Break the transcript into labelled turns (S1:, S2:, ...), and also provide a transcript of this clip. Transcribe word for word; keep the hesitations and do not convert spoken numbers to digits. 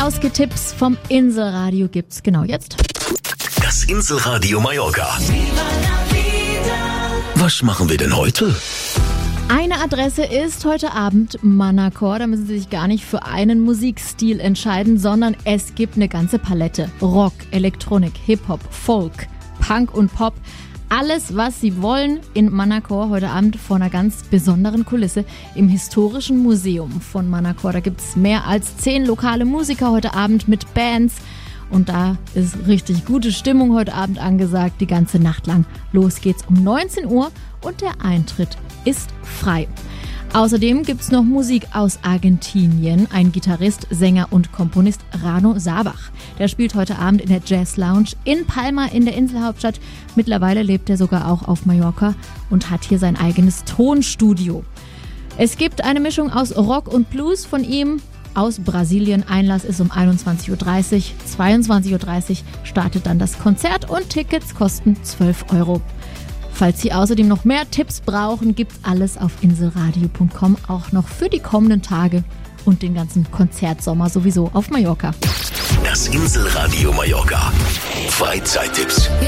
S1: Flauske-Tipps vom Inselradio gibt's genau jetzt.
S2: Das Inselradio Mallorca. Was machen wir denn heute?
S1: Eine Adresse ist heute Abend Manacor. Da müssen Sie sich gar nicht für einen Musikstil entscheiden, sondern es gibt eine ganze Palette. Rock, Elektronik, Hip-Hop, Folk, Punk und Pop. Alles, was Sie wollen, in Manacor heute Abend vor einer ganz besonderen Kulisse im historischen Museum von Manacor. Da gibt es mehr als zehn lokale Musiker heute Abend mit Bands. Und da ist richtig gute Stimmung heute Abend angesagt, die ganze Nacht lang. Los geht's um neunzehn Uhr und der Eintritt ist frei. Außerdem gibt's noch Musik aus Argentinien. Ein Gitarrist, Sänger und Komponist, Rano Sabach. Der spielt heute Abend in der Jazz Lounge in Palma in der Inselhauptstadt. Mittlerweile lebt er sogar auch auf Mallorca und hat hier sein eigenes Tonstudio. Es gibt eine Mischung aus Rock und Blues von ihm. Aus Brasilien. Einlass ist um einundzwanzig Uhr dreißig. zweiundzwanzig Uhr dreißig startet dann das Konzert und Tickets kosten zwölf Euro. Falls Sie außerdem noch mehr Tipps brauchen, gibt's alles auf inselradio punkt com, auch noch für die kommenden Tage und den ganzen Konzertsommer sowieso auf Mallorca.
S2: Das Inselradio Mallorca. Freizeittipps.